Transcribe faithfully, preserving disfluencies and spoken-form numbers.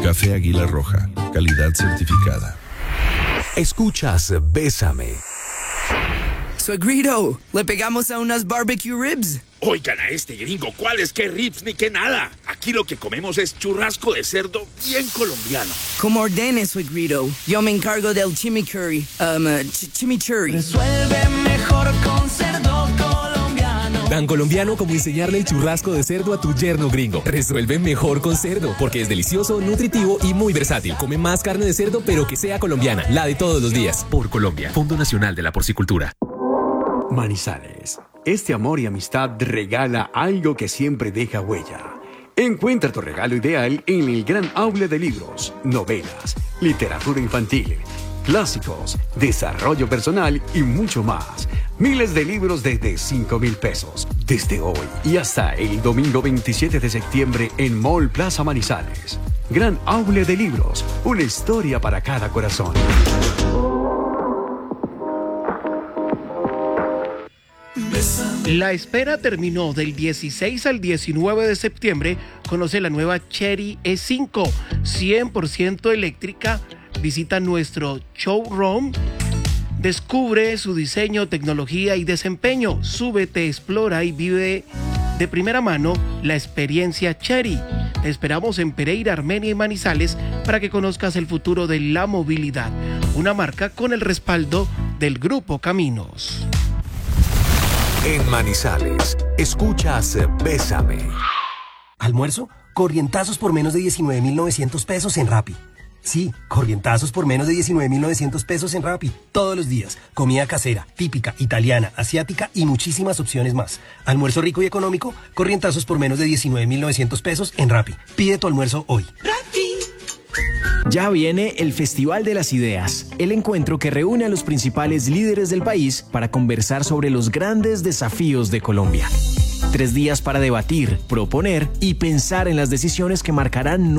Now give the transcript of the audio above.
Café Águila Roja, calidad certificada. Escuchas Bésame. Suegrito, le pegamos a unas barbecue ribs. Oigan a este gringo, ¿cuáles que ribs ni que nada? Aquí lo que comemos es churrasco de cerdo bien colombiano. Como ordene, suegrito. Yo me encargo del chimichurri. Um, uh, ch chimichurri. Resuelve mejor con cerdo colombiano. Tan colombiano como enseñarle el churrasco de cerdo a tu yerno gringo. Resuelve mejor con cerdo, porque es delicioso, nutritivo y muy versátil. Come más carne de cerdo, pero que sea colombiana, la de todos los días. Por Colombia, Fondo Nacional de la Porcicultura. Manizales. Este amor y amistad regala algo que siempre deja huella. Encuentra tu regalo ideal en el gran aula de libros, novelas, literatura infantil, clásicos, desarrollo personal y mucho más. Miles de libros desde cinco mil pesos. Desde hoy y hasta el domingo veintisiete de septiembre en Mall Plaza Manizales. Gran aula de libros, una historia para cada corazón. La espera terminó. Del dieciséis al diecinueve de septiembre. Conoce la nueva Chery E cinco, cien por ciento eléctrica. Visita nuestro showroom. Descubre su diseño, tecnología y desempeño. Súbete, explora y vive de primera mano la experiencia Chery. Te esperamos en Pereira, Armenia y Manizales para que conozcas el futuro de la movilidad. Una marca con el respaldo del Grupo Caminos. En Manizales, escuchas Bésame. ¿Almuerzo? Corrientazos por menos de diecinueve mil novecientos pesos en Rappi. Sí, corrientazos por menos de diecinueve mil novecientos pesos en Rappi. Todos los días. Comida casera, típica, italiana, asiática y muchísimas opciones más. Almuerzo rico y económico, corrientazos por menos de diecinueve mil novecientos pesos en Rappi. Pide tu almuerzo hoy. Rappi. Ya viene el Festival de las Ideas, el encuentro que reúne a los principales líderes del país para conversar sobre los grandes desafíos de Colombia. Tres días para debatir, proponer y pensar en las decisiones que marcarán